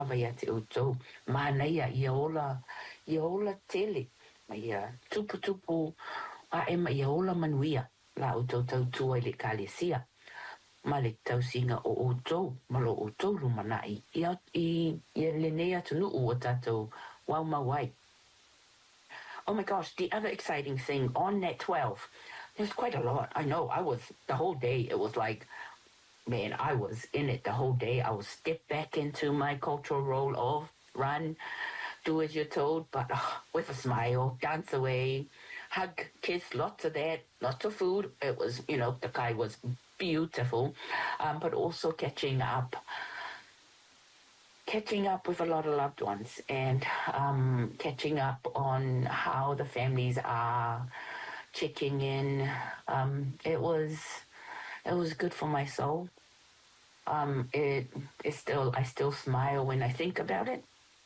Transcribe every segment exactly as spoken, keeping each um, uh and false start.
ia te utou. Mana ia ia ola, ia ola tele. Ma ia tupu tupu a e ma ia ola manuia. La utou tau tua i le kalesia. Ma le tau singa o utou, ma lo utou lumanai. Ia i ia le nea tunu ua tatou wau mawai. Oh my gosh, the other exciting thing on Net twelve, there's quite a lot. I know, I was, the whole day, it was like, man, I was in it the whole day. I was step back into my cultural role of run, do as you're told, but uh, with a smile, dance away, hug, kiss, lots of that, lots of food. It was, you know, the guy was beautiful, um, but also catching up catching up with a lot of loved ones and um, catching up on how the families are checking in. Um, it was it was good for my soul. Um, it is still I still smile when I think about it.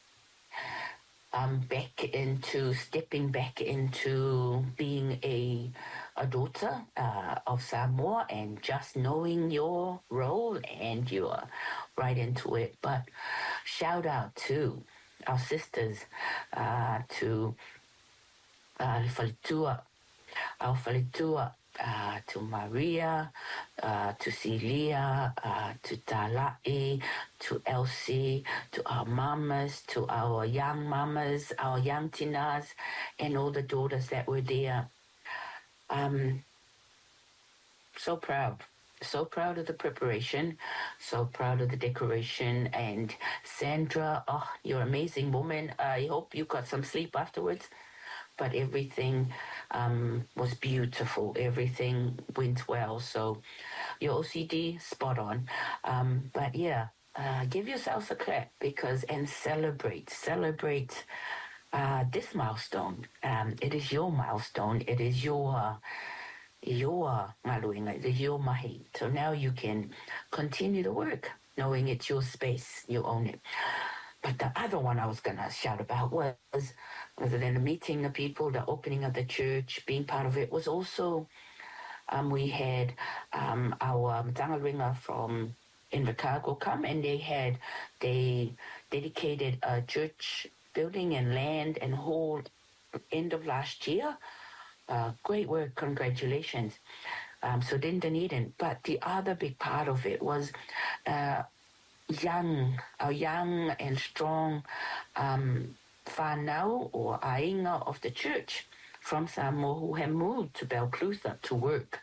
Um, back into stepping back into being a a daughter uh, of Samoa and just knowing your role, and you're right into it. But shout out to our sisters, uh, to uh, Falitua, our Falitua, uh, to Maria, uh, to Celia, uh, to Tala'i, to Elsie, to our mamas, to our young mamas, our young tinas, and all the daughters that were there. Um, so proud. So proud of the preparation, so proud of the decoration. And Sandra, oh, you're an amazing woman. I hope you got some sleep afterwards. But everything um, was beautiful. Everything went well. So your O C D, spot on. Um, but yeah, uh, give yourself a clap because and celebrate, celebrate uh, this milestone. Um, it is your milestone. It is your your maluinga, it is your mahi. So now you can continue the work, knowing it's your space, you own it. But the other one I was going to shout about was, other than the meeting the people, the opening of the church, being part of it, was also um, we had um, our Mtangaringa from Invercargill come, and they had, they dedicated a church building and land and hall end of last year. Uh, great work, congratulations. Um, so didn't Dunedin. But the other big part of it was uh, young, a young and strong um, whānau or ainga of the church from Samoa who have moved to Balclutha to work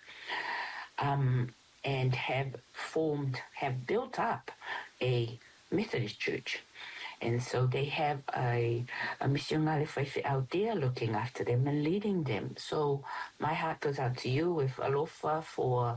um, and have formed, have built up a Methodist church. And so they have a, a missionary whaiwhi out there looking after them and leading them. So my heart goes out to you with alofa for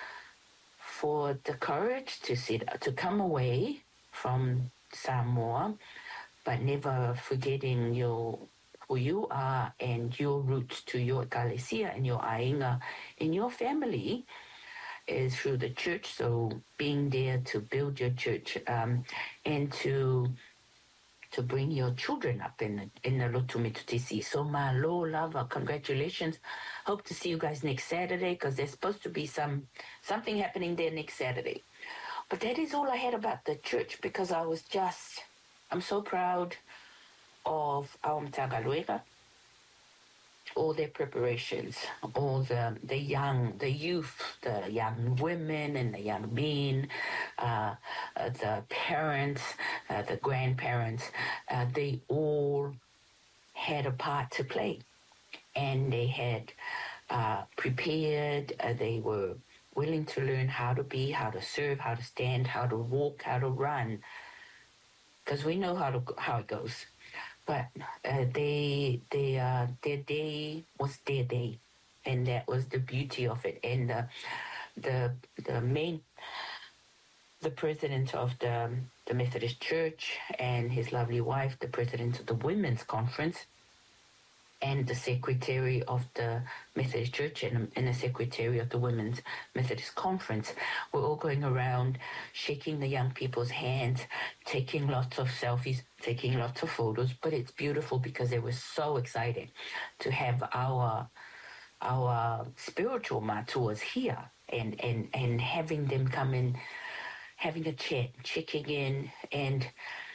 for the courage to sit, to come away from Samoa, but never forgetting your who you are and your roots to your kalesia and your ainga in your family is through the church. So being there to build your church um, and to to bring your children up in the, in the Lotu Metutisi. So malo lava, congratulations. Hope to see you guys next Saturday because there's supposed to be some something happening there next Saturday. But that is all I had about the church because I was just, I'm so proud of our Mtagaluega, all their preparations, all the the young, the youth, the young women and the young men, uh, uh, the parents, uh, the grandparents, uh, they all had a part to play. And they had uh, prepared, uh, they were willing to learn how to be, how to serve, how to stand, how to walk, how to run. Because we know how to how it goes. But uh, they, they, uh, their day was their day, and that was the beauty of it. And the, the, the main, the president of the the Methodist Church and his lovely wife, the president of the Women's Conference, and the secretary of the Methodist Church and, and the secretary of the Women's Methodist Conference were all going around shaking the young people's hands, taking lots of selfies, taking lots of photos. But it's beautiful because they were so excited to have our our spiritual matuas here and, and, and having them come in, having a chat, checking in, and